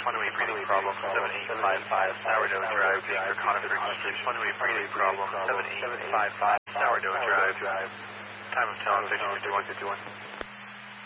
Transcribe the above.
one-way breathing problem, 7855 Sourdough Drive, Baker Conifer East, one-way breathing problem, 7855 Sourdough Drive. Time of telemetry 5151.